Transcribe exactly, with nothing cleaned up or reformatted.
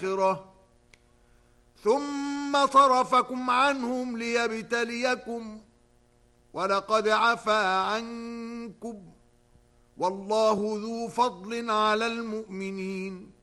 الآخرة ثم صرفكم عنهم ليبتليكم ولقد عفا عنكم والله ذو فضل على المؤمنين.